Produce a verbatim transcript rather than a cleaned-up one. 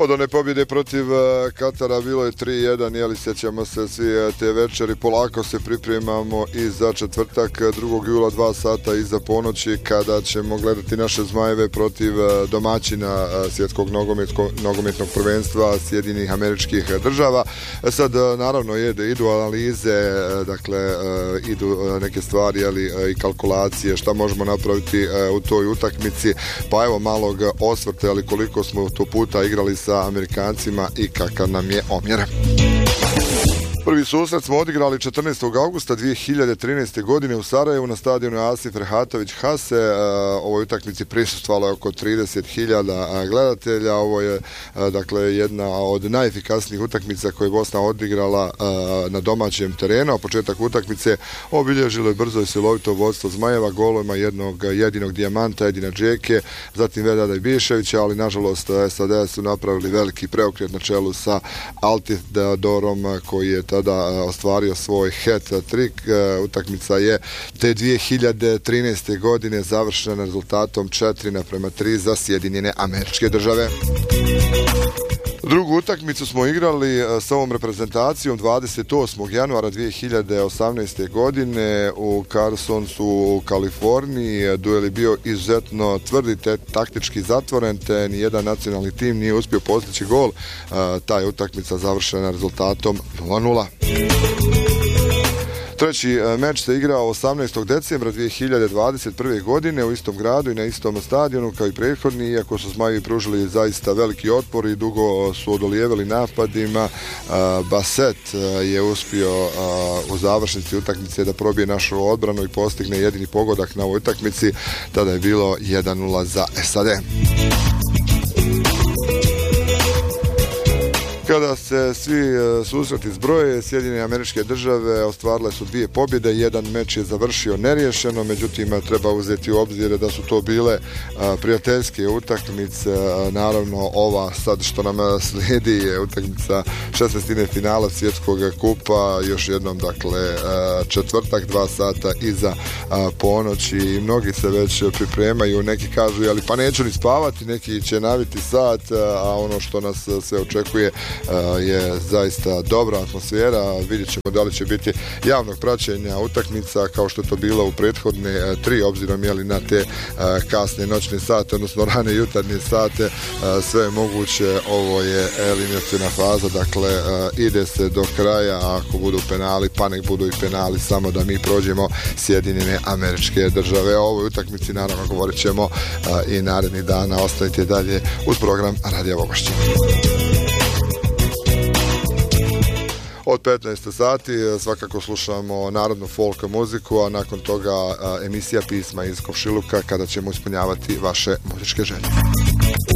Od one pobjede protiv Katara bilo je tri jedan, jeli, sjećamo se svi te večeri, polako se pripremamo i za četvrtak drugog jula dva sata iza ponoći kada ćemo gledati naše Zmajeve protiv domaćina svjetskog nogometnog prvenstva Sjedinjenih Američkih Država. Sad naravno jede, idu analize, dakle idu neke stvari, jeli, i kalkulacije šta možemo napraviti u toj utakmici, pa evo malog osvrta, ali koliko smo to puta igrali sa Amerikancima i kakav nam je omjer. Prvi susret smo odigrali četrnaestog augusta dvije hiljade trinaeste. godine u Sarajevu na stadionu Asif Rehatović Hase. Ovoj utakmici prisustvovalo je oko trideset hiljada gledatelja. Ovo je dakle jedna od najefikasnijih utakmica koje je Bosna odigrala na domaćem terenu, a početak utakmice obilježilo je brzo i silovito vodstvo Zmajeva goloma jednog jedinog dijamanta, Edina Džeke, zatim Vedada Ibiševića, ali nažalost S A D su napravili veliki preokret na čelu sa Altidorom koji je tada ostvario svoj hat-trick. Utakmica je te dvije hiljade trinaeste. godine završena rezultatom četiri naprema tri za Sjedinjene Američke Države. Drugu utakmicu smo igrali s ovom reprezentacijom dvadeset osmog januara dvije hiljade osamnaeste. godine u Carsonsu u Kaliforniji. Duel je bio izuzetno tvrdi te taktički zatvoren, te nijedan nacionalni tim nije uspio postići gol. Ta je utakmica završena rezultatom nula nula. Treći meč se igrao osamnaestog decembra dvije hiljade dvadeset prve. godine u istom gradu i na istom stadionu kao i prethodni, iako su Zmajevi pružili zaista veliki otpor i dugo su odolijevali napadima. Baset je uspio u završnici utakmice da probije našu odbranu i postigne jedini pogodak na ovoj utakmici. Tada je bilo jedan nula za S A D. Kada se svi susreti zbroje, Sjedinjene Američke Države ostvarile su dvije pobjede, jedan meč je završio neriješeno, međutim treba uzeti u obzir da su to bile prijateljske utakmice. Naravno ova sad što nam slijedi je utakmica šesnaestine finala svjetskog kupa, još jednom dakle četvrtak dva sata iza ponoći i mnogi se već pripremaju, neki kažu ali pa neću ni spavati, neki će naviti sat, a ono što nas sve očekuje je zaista dobra atmosfera. Vidjet ćemo da li će biti javnog praćenja utakmica kao što je to bilo u prethodne tri, obzirom jeli na te kasne noćne sate, odnosno rane jutarnje sate, sve je moguće. Ovo je eliminaciona faza, dakle ide se do kraja, ako budu penali, pa nek budu i penali, samo da mi prođemo Sjedinjene Američke Države. O ovoj utakmici naravno govorit ćemo i narednih dana. Ostanite dalje uz program Radija Vogošća. Od petnaest sati svakako slušamo narodnu folk muziku, a nakon toga emisija Pisma iz Komšiluka kada ćemo ispunjavati vaše muzičke želje.